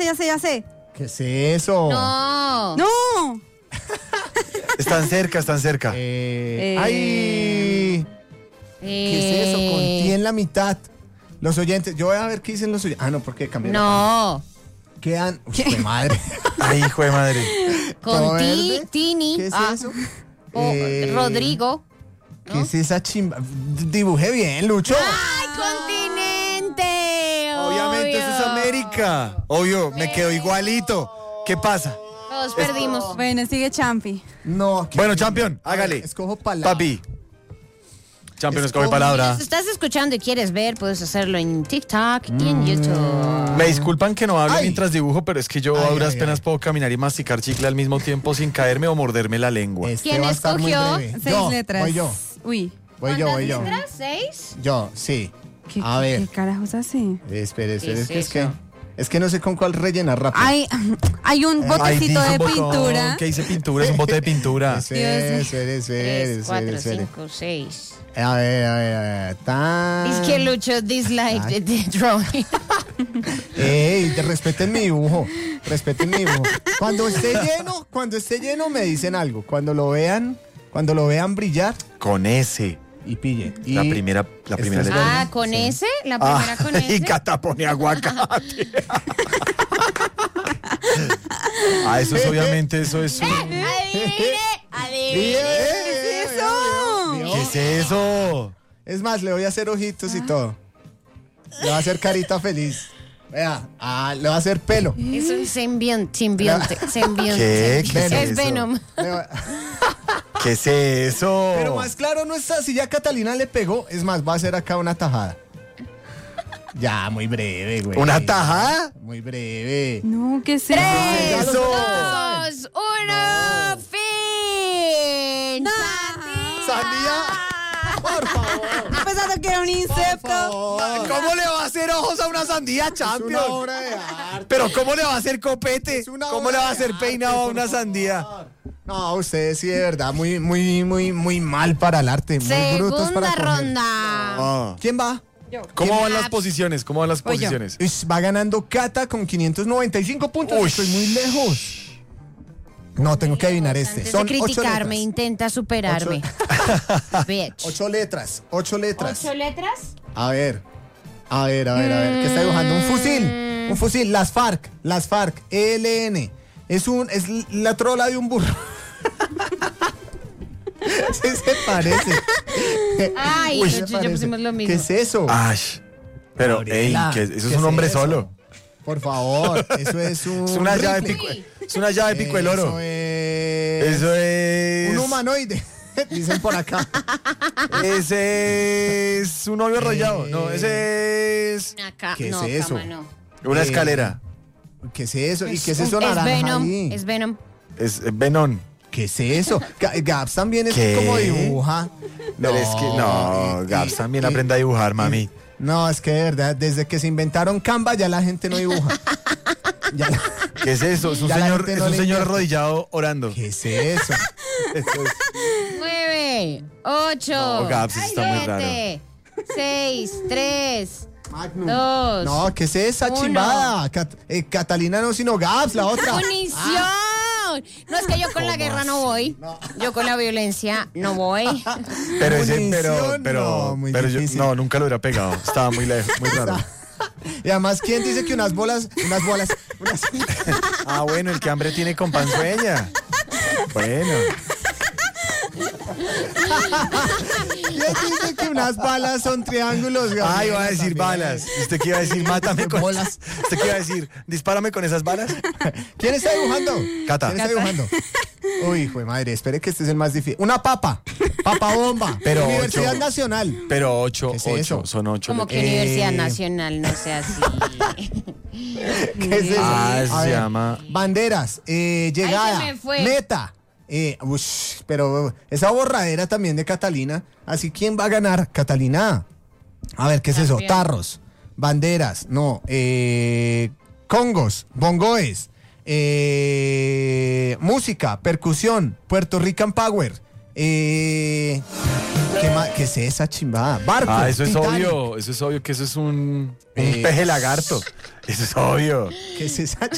ya sé. ¿Qué es eso? No. ¡No! Están cerca. ¡Ay! ¿Qué es eso? Con ti en la mitad. Los oyentes, yo voy a ver qué dicen los oyentes. Ah, no, porque cambiaron. No. Quedan. Uy, qué madre. Ay, hijo de madre. Con verde. Tini. ¿Qué es eso? Rodrigo. ¿Qué es esa chimba? Dibujé bien, Lucho. ¡Ay, continente! Obviamente eso es América. Obvio, me quedo igualito. ¿Qué pasa? Todos perdimos. Bueno, sigue Champi. No. Bueno, champion, A ver, hágale. escojo palabra. Papi. Champion, escoge Escoge. palabra. Si estás escuchando y quieres ver, puedes hacerlo en TikTok y en YouTube. Me disculpan que no hable Ay. mientras dibujo, pero es que yo a Ay, duras ay, penas ay. puedo caminar y masticar chicle al mismo tiempo sin caerme o morderme la lengua. ¿Quién va a estar muy escogió? breve. 6 Yo, letras. Voy yo. Uy. Voy yo. ¿Letras? 6? Yo, sí. ¿Qué, A ver. ¿Qué carajos hace? Espere, ¿Qué es es que no sé con cuál rellenar rápido. Hay un botecito dice de un botón. pintura. ¿Qué dice pintura? Es un bote de pintura. Espere. 3, 4, 5, 6. A ver. Es que Lucho dislike the drawing. Ey, respeten mi dibujo. Cuando esté lleno me dicen algo. Cuando lo vean brillar Con ese. y pille. La primera letra. Ah, ¿con ese? ¿La primera con ese? Y Cata pone aguacate. Eso es obviamente, eso es un... Adivine. ¿Qué es eso? ¿Qué es eso? Es más, le voy a hacer ojitos y todo. Le voy a hacer carita feliz. Vea, le voy a hacer pelo. Es un simbionte. ¿Qué? ¿Qué es Es eso? Venom. ¿Qué es eso? Pero más claro no está, si ya Catalina le pegó, es más, va a hacer acá una tajada. Ya, muy breve, güey. ¿Una tajada? Muy breve. No, ¿qué es ¡3, eso? Eso. 2, 1, fin! Sandía, por favor. Pensando que era un insecto. ¿Cómo le va a hacer ojos a una sandía, Es una champion? obra de arte. Pero ¿cómo le va a hacer copete? Es una ¿Cómo obra le va a de hacer arte, peinado a por una favor. sandía? No, ustedes sí, de verdad, muy mal para el arte. Muy brutos para Segunda coger. ronda. Ah. ¿Quién va? ¿Cómo van las posiciones? Voy yo. Va ganando Cata con 595 puntos. Uy. Estoy muy lejos. No, tengo que adivinar este. Antes Son de 8 criticarme, letras. intenta superarme. Bitch. 8 letras. 8 letras. ¿8 letras? A ver. ¿Qué está dibujando? Un fusil. Las FARC. ELN. Es la trola de un burro. Sí se parece. Ay, Uy, Lucho, se ya parece. pusimos lo mismo. ¿Qué es eso? Ash. Pero, Gabriela, eso es ¿qué un hombre eso? solo. Por favor, eso es un Es una llave rifle. es una llave pico el oro. Eso es. Un humanoide. Dicen por acá. Ese es un novio arrollado. No, ese es Acá, ¿Qué no, es eso? cama, no. una escalera. ¿Qué es eso? ¿Y qué es eso Es naranja Venom. ahí? Es Venom. Es Venom. ¿Qué es eso? Gaps también es ¿Qué? como dibuja. Pero es que no, Gaps también aprende a dibujar, mami. No, es que de verdad, desde que se inventaron Canva ya la gente no dibuja. Ya la- ¿Qué es eso? Es un Ya la señor, gente es no un le señor invierte. arrodillado orando. ¿Qué es eso? Eso es. 9, 8, No, Gaps, eso está muy raro. 6, 3, Magnum. 2. No, ¿qué es esa Uno. chimbada? Catalina no, sino Gaps, la otra. ¡Munición! No, es que yo con la guerra no voy. Yo con la violencia no voy. Pero ese, Munición, pero no, muy yo difícil. no, nunca lo hubiera pegado. Estaba muy lejos, muy raro. Y además, ¿quién dice que unas bolas, unas Ah, bueno, el que hambre tiene con pan sueña. Bueno. ¿Quién dice que unas balas son triángulos? Ah, iba a Gabriela, decir también? balas. ¿Usted qué iba a decir? Mátame con Bolas. ¿Usted qué iba a decir? Dispárame con esas balas. ¿Quién está dibujando? Cata. ¿Quién está dibujando? Uy, hijo de madre, espere que este es el más difícil. Una papa. Papa bomba. Pero Universidad 8. Nacional. Pero 8, ¿Qué es eso? son 8. Como que Universidad Nacional, no sea así. ¿Qué es eso? Ah, A se ver, llama. Banderas, llegada, Ay, se me fue. meta. Pero esa borradera también de Catalina. Así, ¿quién va a ganar? Catalina. A ver, ¿qué es eso? Campeón. Tarros, banderas, no. Congos, bongoes, música, percusión, Puerto Rican Power. ¿Qué es esa chimbada? Barco. Ah, eso es Titanic. obvio. Eso es obvio que eso es un peje lagarto. Eso es obvio. ¿Qué es esa